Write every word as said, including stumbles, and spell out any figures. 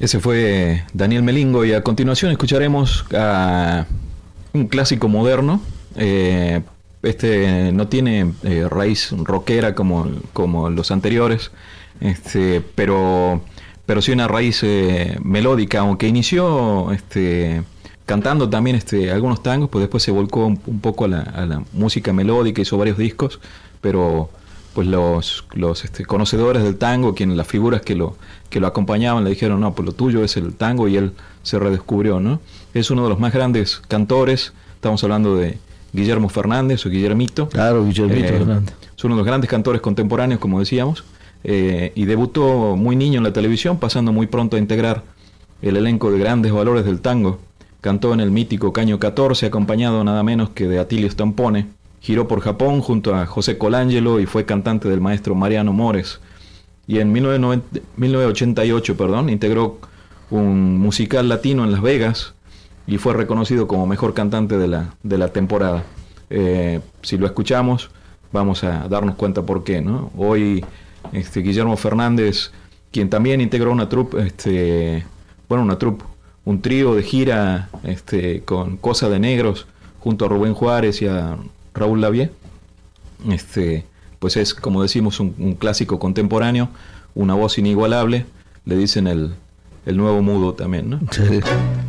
Ese fue Daniel Melingo y a continuación escucharemos a un clásico moderno. Eh, este no tiene eh, raíz rockera como, como los anteriores, este, pero, pero sí una raíz eh, melódica, aunque inició este, cantando también este, algunos tangos, pues después se volcó un, un poco a la, a la música melódica, hizo varios discos, pero pues los, los este, conocedores del tango, quien, las figuras que lo, que lo acompañaban, le dijeron, no, pues lo tuyo es el tango, y él se redescubrió, ¿no? Es uno de los más grandes cantores, estamos hablando de Guillermo Fernández o Guillermito. Claro, Guillermito eh, Fernández. Es uno de los grandes cantores contemporáneos, como decíamos, eh, y debutó muy niño en la televisión, pasando muy pronto a integrar el elenco de grandes valores del tango. Cantó en el mítico Caño catorce, acompañado nada menos que de Atilio Stampone. Giró por Japón junto a José Colangelo y fue cantante del maestro Mariano Mores. Y en mil novecientos ochenta y ocho perdón, integró un musical latino en Las Vegas y fue reconocido como mejor cantante de la, de la temporada. Eh, si lo escuchamos, vamos a darnos cuenta por qué, ¿no? Hoy este, Guillermo Fernández, quien también integró una troupe, este, bueno, una troupe, un trío de gira este, con Cosa de Negros, junto a Rubén Juárez y a Raúl Lavie, este, pues es, como decimos, un, un clásico contemporáneo, una voz inigualable, le dicen el, el nuevo mudo también, ¿no? Sí.